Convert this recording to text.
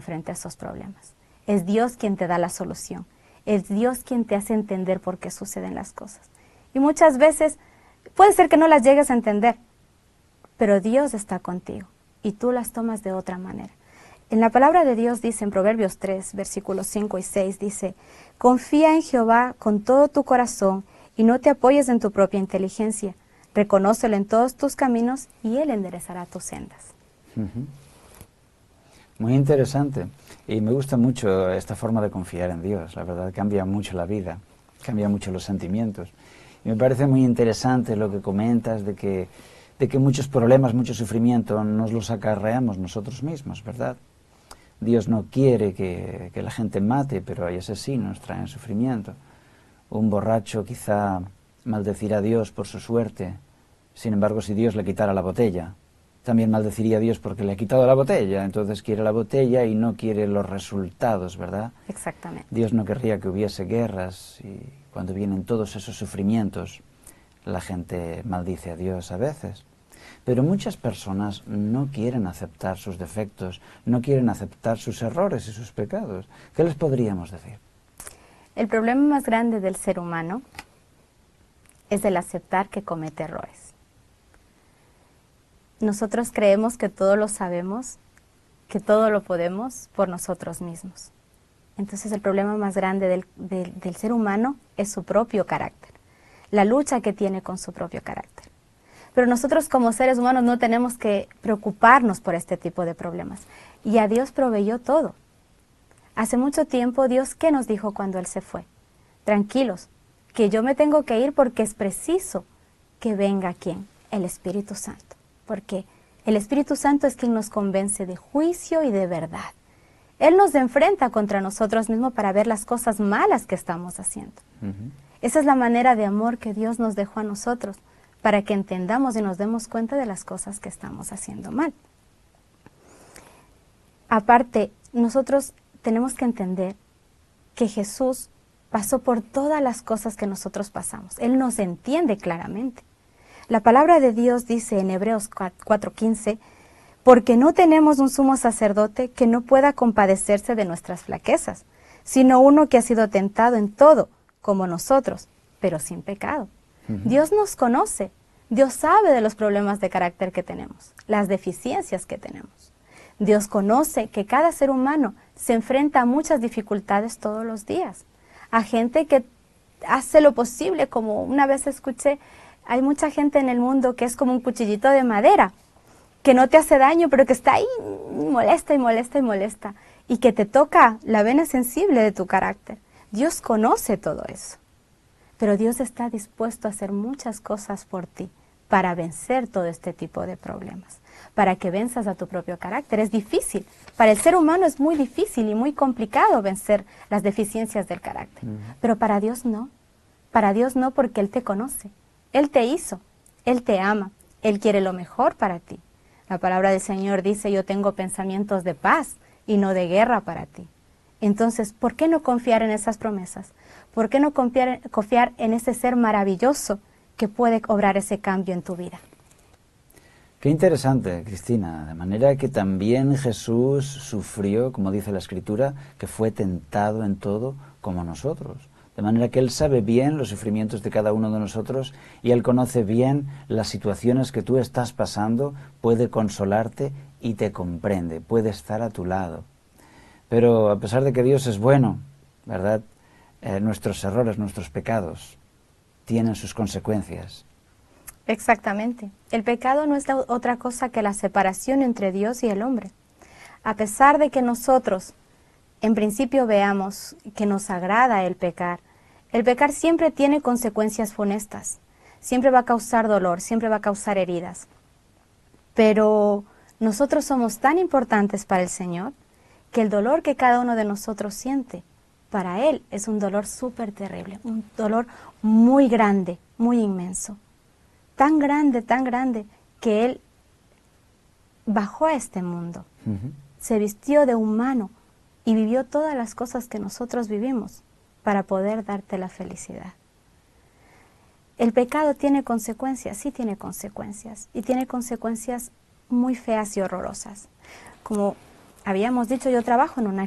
frente a esos problemas. Es Dios quien te da la solución. Es Dios quien te hace entender por qué suceden las cosas. Y muchas veces puede ser que no las llegues a entender, pero Dios está contigo y tú las tomas de otra manera. En la palabra de Dios dice en Proverbios 3, versículos 5 y 6, dice: confía en Jehová con todo tu corazón y no te apoyes en tu propia inteligencia. Reconócelo en todos tus caminos y Él enderezará tus sendas. Muy interesante. Y me gusta mucho esta forma de confiar en Dios. La verdad, cambia mucho la vida, cambia mucho los sentimientos. Y me parece muy interesante lo que comentas de que muchos problemas, mucho sufrimiento nos los acarreamos nosotros mismos, ¿verdad? Dios no quiere que la gente mate, pero hay asesinos, traen sufrimiento. Un borracho quizá maldecirá a Dios por su suerte. Sin embargo, si Dios le quitara la botella, también maldeciría a Dios porque le ha quitado la botella. Entonces quiere la botella y no quiere los resultados, ¿verdad? Exactamente. Dios no querría que hubiese guerras, y cuando vienen todos esos sufrimientos, la gente maldice a Dios a veces. Pero muchas personas no quieren aceptar sus defectos, no quieren aceptar sus errores y sus pecados. ¿Qué les podríamos decir? El problema más grande del ser humano es el aceptar que comete errores. Nosotros creemos que todo lo sabemos, que todo lo podemos por nosotros mismos. Entonces el problema más grande del ser humano es su propio carácter, la lucha que tiene con su propio carácter. Pero nosotros como seres humanos no tenemos que preocuparnos por este tipo de problemas. Y a Dios proveyó todo. Hace mucho tiempo Dios, ¿qué nos dijo cuando Él se fue? Tranquilos, que yo me tengo que ir porque es preciso que venga ¿quién? El Espíritu Santo. Porque el Espíritu Santo es quien nos convence de juicio y de verdad. Él nos enfrenta contra nosotros mismos para ver las cosas malas que estamos haciendo. Esa es la manera de amor que Dios nos dejó a nosotros, para que entendamos y nos demos cuenta de las cosas que estamos haciendo mal. Aparte, nosotros tenemos que entender que Jesús pasó por todas las cosas que nosotros pasamos. Él nos entiende claramente. La palabra de Dios dice en Hebreos 4:15, porque no tenemos un sumo sacerdote que no pueda compadecerse de nuestras flaquezas, sino uno que ha sido tentado en todo, como nosotros, pero sin pecado. Dios nos conoce, Dios sabe de los problemas de carácter que tenemos, las deficiencias que tenemos. Dios conoce que cada ser humano se enfrenta a muchas dificultades todos los días, a gente que hace lo posible, como una vez escuché, hay mucha gente en el mundo que es como un cuchillito de madera, que no te hace daño, pero que está ahí molesta y molesta y molesta, y que te toca la vena sensible de tu carácter. Dios conoce todo eso. Pero Dios está dispuesto a hacer muchas cosas por ti para vencer todo este tipo de problemas, para que venzas a tu propio carácter. Es difícil. Para el ser humano es muy difícil y muy complicado vencer las deficiencias del carácter. Pero para Dios no. Para Dios no, porque Él te conoce. Él te hizo. Él te ama. Él quiere lo mejor para ti. La palabra del Señor dice, yo tengo pensamientos de paz y no de guerra para ti. Entonces, ¿por qué no confiar en esas promesas? ¿Por qué no confiar en ese ser maravilloso que puede obrar ese cambio en tu vida? Qué interesante, Cristina. De manera que también Jesús sufrió, como dice la Escritura, que fue tentado en todo como nosotros. De manera que Él sabe bien los sufrimientos de cada uno de nosotros y Él conoce bien las situaciones que tú estás pasando, puede consolarte y te comprende, puede estar a tu lado. Pero a pesar de que Dios es bueno, ¿verdad? Nuestros errores, nuestros pecados tienen sus consecuencias. Exactamente. El pecado no es otra cosa que la separación entre Dios y el hombre. A pesar de que nosotros, en principio, veamos que nos agrada el pecar siempre tiene consecuencias funestas. Siempre va a causar dolor, siempre va a causar heridas. Pero nosotros somos tan importantes para el Señor que el dolor que cada uno de nosotros siente, para Él es un dolor súper terrible, un dolor muy grande, muy inmenso. Tan grande, que Él bajó a este mundo, se vistió de humano y vivió todas las cosas que nosotros vivimos para poder darte la felicidad. ¿El pecado tiene consecuencias? Sí tiene consecuencias, y tiene consecuencias muy feas y horrorosas. Como habíamos dicho, yo trabajo en una